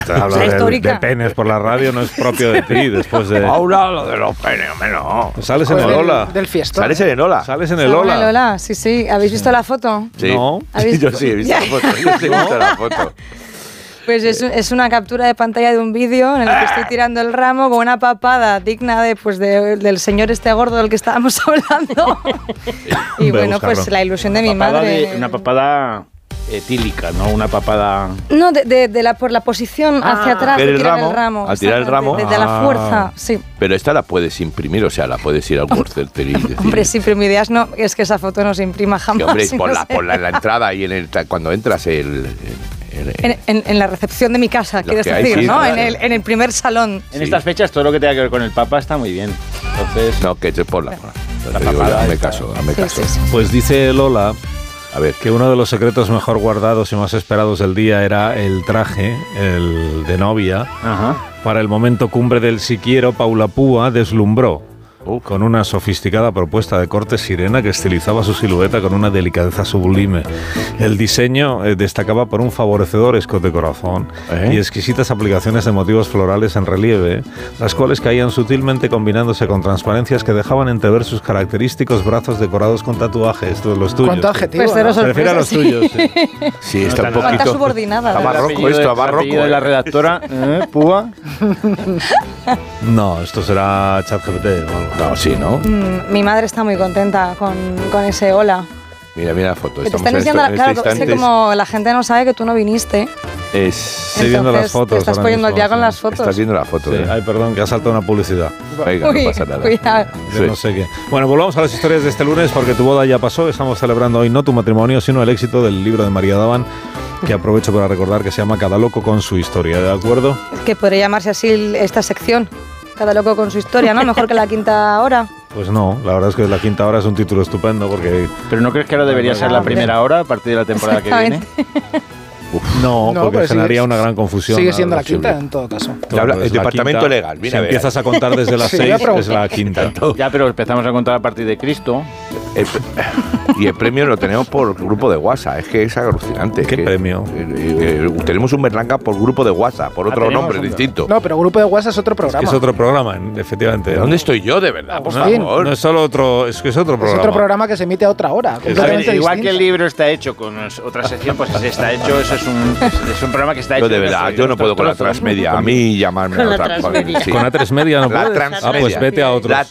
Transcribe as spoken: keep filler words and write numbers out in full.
Hablar de, de penes por la radio no es propio de ti, después de... Paula, lo de los penes, no. Sales en el Ola. Del, del fiestón. Sales en el Ola. Sales en el Ola. En el Ola, sí, sí. ¿Habéis visto la foto? Sí. No. Yo sí he visto la foto. Yo sí he visto la foto. Pues es, es una captura de pantalla de un vídeo en el que estoy tirando el ramo con una papada digna de, pues de, del señor este gordo del que estábamos hablando. Y bueno, pues la ilusión de mi madre. De, una papada etílica, ¿no? Una papada... No, de, de, de la, por la posición ah, hacia atrás de el tirar ramo, el ramo. Al tirar el ramo. De, de, de la fuerza, sí. Pero esta la puedes imprimir, o sea, la puedes ir al Worcester y decir... Hombre, sí, pero mi idea es, no, es que esa foto no se imprima jamás. Sí, hombre, no ponla, ponla en la entrada y en el, cuando entras el... el En, en, en la recepción de mi casa, quieres hay, decir, sí, ¿no? claro. En el, en el primer salón. En sí. Estas fechas todo lo que tenga que ver con el Papa está muy bien. Entonces... No, que ponla. ponla. La Te digo, papada hazme está... caso, hazme Sí, caso. sí, sí. Pues dice Lola... A ver. Que uno de los secretos mejor guardados y más esperados del día era el traje, el de novia. Ajá. Para el momento cumbre del Si Quiero, Paula Púa deslumbró uh. con una sofisticada propuesta de corte sirena que estilizaba su silueta con una delicadeza sublime. El diseño eh, destacaba por un favorecedor escote corazón ¿Eh? y exquisitas aplicaciones de motivos florales en relieve, las cuales caían sutilmente combinándose con transparencias que dejaban entrever sus característicos brazos decorados con tatuajes, todos los tuyos. ¿Cuánto adjetivo? Pues ¿no? Se refiere a los sí. tuyos, sí. Sí, está No, un no, poquito... Está subordinada. Está barroco esto, está barroco. de la redactora, ¿eh? Púa. No, esto será ChatGPT o algo. No, sí, ¿no? Mm, mi madre está muy contenta con, con ese hola. Mira, mira la foto. Que te Estamos están en enseñando, esto- la- en claro, este es que instante como la gente no sabe que tú no viniste, es... Estoy viendo las entonces fotos te estás ahora poniendo al mismo, día con sí. las fotos. Estás viendo la foto, Sí, ¿eh? ay, perdón, que ha saltado una publicidad. Venga, Uy, no pasa nada. cuidado. De Sí. no sé qué. Bueno, volvamos a las historias de este lunes porque tu boda ya pasó. Estamos celebrando hoy no tu matrimonio, sino el éxito del libro de María Daban, que aprovecho para recordar que se llama Cada loco con su historia, ¿de acuerdo? Que podría llamarse así esta sección. Cada loco con su historia, ¿no? Mejor que la quinta hora. Pues no, la verdad es que la quinta hora es un título estupendo porque... Pero ¿no crees que ahora debería ser la hombre. primera hora a partir de la temporada que viene? Exactamente. Uf, no, No, porque pero generaría sigue- una gran confusión. Sigue siendo la Absoluta. quinta en todo caso. Te habla- el Es la departamento quinta. legal, mira, Si a ver. empiezas a contar desde las Sí, seis, ya, pero- es la quinta. Ya, pero empezamos a contar a partir de Cristo. El pre- y el premio lo tenemos por grupo de WhatsApp. Es que es alucinante. ¿Qué que- premio? eh, eh, tenemos un Berlanga por grupo de WhatsApp, por otro tenemos nombre un- distinto. No, pero Grupo de WhatsApp es otro programa. Es otro programa, efectivamente. ¿De dónde estoy yo, de verdad? Por No, favor. no es solo otro, es que es otro Es programa. otro programa que se emite a otra hora. A ver, completamente igual que el distinta. libro está hecho con otra sección, pues si está hecho, eso es un, es un programa que está hecho. Yo de con verdad, nuestro- yo no puedo con la nuestros trozos. transmedia. A mí llamarme Con a la otra transmedia. sí. Con la transmedia no La puedes. transmedia. Ah, pues vete a otros. La